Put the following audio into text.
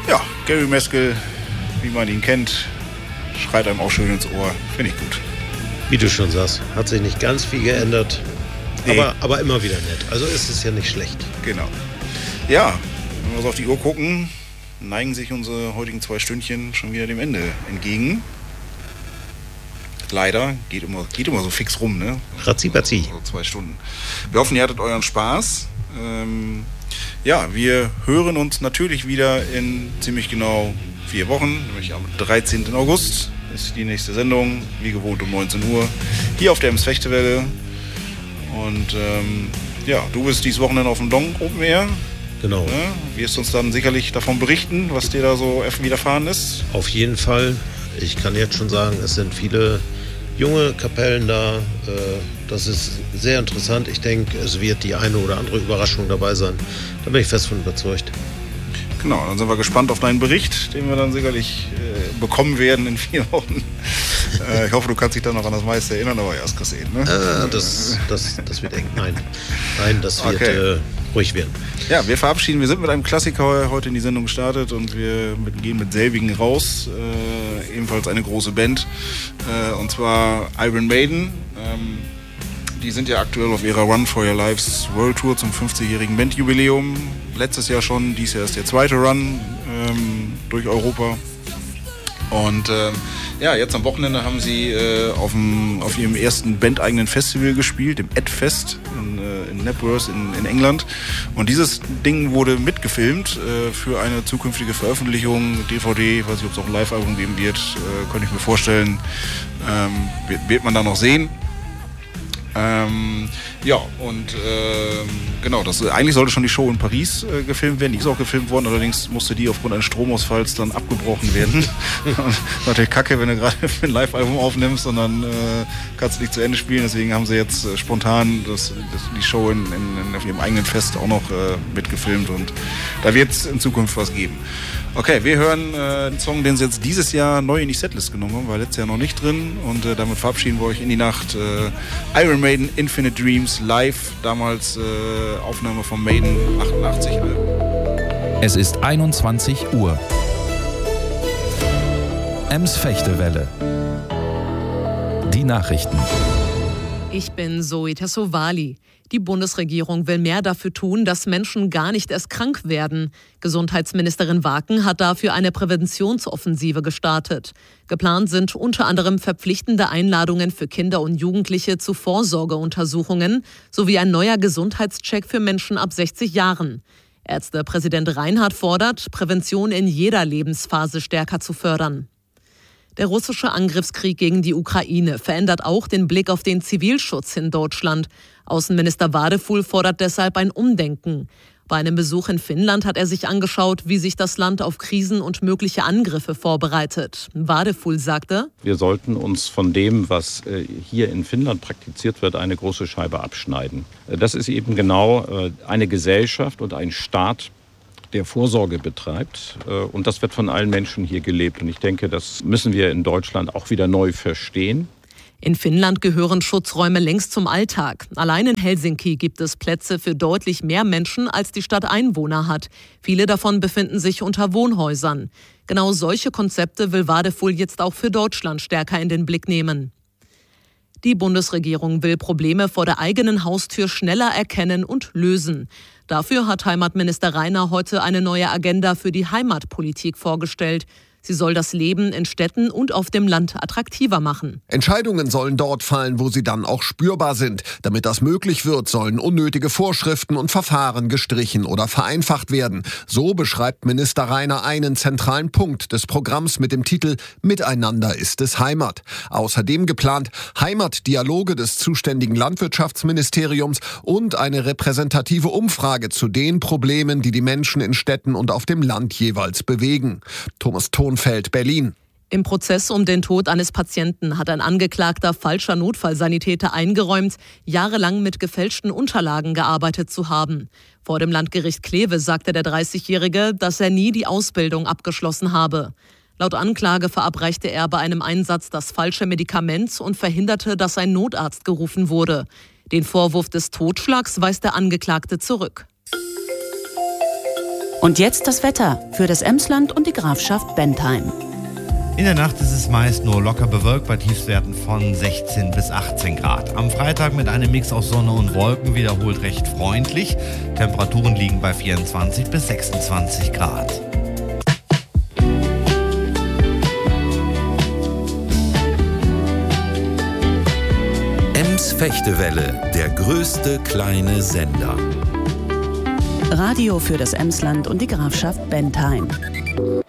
Ja, Gary Meskel, wie man ihn kennt, schreit einem auch schön ins Ohr. Finde ich gut. Wie du schon sagst, hat sich nicht ganz viel geändert, Nee. aber immer wieder nett. Also ist es ja nicht schlecht. Genau. Ja, wenn wir so auf die Uhr gucken, neigen sich unsere heutigen 2 Stündchen schon wieder dem Ende entgegen. Leider, geht immer so fix rum, ne? Ratzi-Batzi. So 2 Stunden. Wir hoffen, ihr hattet euren Spaß. Ja, wir hören uns natürlich wieder in ziemlich genau 4 Wochen, nämlich am 13. August ist die nächste Sendung, wie gewohnt um 19 Uhr, hier auf der Ems Fechtewelle. Und ja, du bist dieses Wochenende auf dem Dong Open Air. Genau. Ne? Wirst uns dann sicherlich davon berichten, was dir da so widerfahren ist. Auf jeden Fall. Ich kann jetzt schon sagen, es sind viele junge Kapellen da. Das ist sehr interessant. Ich denke, es wird die eine oder andere Überraschung dabei sein. Da bin ich fest von überzeugt. Genau, dann sind wir gespannt auf deinen Bericht, den wir dann sicherlich bekommen werden in 4 Wochen. Ich hoffe, du kannst dich dann noch an das meiste erinnern, aber erst gesehen, ne? Das wird eng. Nein, das wird Okay. ruhig werden. Ja, wir verabschieden. Wir sind mit einem Klassiker heute in die Sendung gestartet und wir gehen mit selbigen raus. Ebenfalls eine große Band. Und zwar Iron Maiden. Die sind ja aktuell auf ihrer Run for Your Lives World Tour zum 50-jährigen Bandjubiläum. Letztes Jahr schon, dieses Jahr ist der 2. Run durch Europa. Und ja, jetzt am Wochenende haben sie auf ihrem ersten bandeigenen Festival gespielt, dem Edfest in Napworth in England. Und dieses Ding wurde mitgefilmt für eine zukünftige Veröffentlichung, DVD, weiß nicht, ob es auch ein Live-Album geben wird, könnte ich mir vorstellen, wird man da noch sehen. Ja, und genau, eigentlich sollte schon die Show in Paris gefilmt werden. Die ist auch gefilmt worden, allerdings musste die aufgrund eines Stromausfalls dann abgebrochen werden. Natürlich kacke, wenn du gerade ein Live-Album aufnimmst und dann kannst du nicht zu Ende spielen. Deswegen haben sie jetzt spontan die Show auf ihrem eigenen Fest auch noch mitgefilmt und da wird es in Zukunft was geben. Okay, wir hören einen Song, den sie jetzt dieses Jahr neu in die Setlist genommen haben, war letztes Jahr noch nicht drin und damit verabschieden wir euch in die Nacht. Iron Maiden Infinite Dreams live, damals Aufnahme von Maiden 88 Album. Es ist 21 Uhr. Ems Fechtewelle. Die Nachrichten. Ich bin Zoe Tassovali. Die Bundesregierung will mehr dafür tun, dass Menschen gar nicht erst krank werden. Gesundheitsministerin Waken hat dafür eine Präventionsoffensive gestartet. Geplant sind unter anderem verpflichtende Einladungen für Kinder und Jugendliche zu Vorsorgeuntersuchungen sowie ein neuer Gesundheitscheck für Menschen ab 60 Jahren. Ärztepräsident Reinhardt fordert, Prävention in jeder Lebensphase stärker zu fördern. Der russische Angriffskrieg gegen die Ukraine verändert auch den Blick auf den Zivilschutz in Deutschland. Außenminister Wadefuhl fordert deshalb ein Umdenken. Bei einem Besuch in Finnland hat er sich angeschaut, wie sich das Land auf Krisen und mögliche Angriffe vorbereitet. Wadefuhl sagte: Wir sollten uns von dem, was hier in Finnland praktiziert wird, eine große Scheibe abschneiden. Das ist eben genau eine Gesellschaft und ein Staat, der Vorsorge betreibt. Und das wird von allen Menschen hier gelebt. Und ich denke, das müssen wir in Deutschland auch wieder neu verstehen. In Finnland gehören Schutzräume längst zum Alltag. Allein in Helsinki gibt es Plätze für deutlich mehr Menschen, als die Stadt Einwohner hat. Viele davon befinden sich unter Wohnhäusern. Genau solche Konzepte will Wadefuhl jetzt auch für Deutschland stärker in den Blick nehmen. Die Bundesregierung will Probleme vor der eigenen Haustür schneller erkennen und lösen. Dafür hat Heimatminister Rainer heute eine neue Agenda für die Heimatpolitik vorgestellt. Sie soll das Leben in Städten und auf dem Land attraktiver machen. Entscheidungen sollen dort fallen, wo sie dann auch spürbar sind. Damit das möglich wird, sollen unnötige Vorschriften und Verfahren gestrichen oder vereinfacht werden. So beschreibt Minister Rainer einen zentralen Punkt des Programms mit dem Titel »Miteinander ist es Heimat«. Außerdem geplant Heimatdialoge des zuständigen Landwirtschaftsministeriums und eine repräsentative Umfrage zu den Problemen, die die Menschen in Städten und auf dem Land jeweils bewegen. Thomas Thonfeld, Berlin. Im Prozess um den Tod eines Patienten hat ein Angeklagter falscher Notfallsanitäter eingeräumt, jahrelang mit gefälschten Unterlagen gearbeitet zu haben. Vor dem Landgericht Kleve sagte der 30-Jährige, dass er nie die Ausbildung abgeschlossen habe. Laut Anklage verabreichte er bei einem Einsatz das falsche Medikament und verhinderte, dass ein Notarzt gerufen wurde. Den Vorwurf des Totschlags weist der Angeklagte zurück. Und jetzt das Wetter für das Emsland und die Grafschaft Bentheim. In der Nacht ist es meist nur locker bewölkt bei Tiefstwerten von 16 bis 18 Grad. Am Freitag mit einem Mix aus Sonne und Wolken wiederholt recht freundlich. Temperaturen liegen bei 24 bis 26 Grad. Ems Fechtewelle, der größte kleine Sender. Radio für das Emsland und die Grafschaft Bentheim.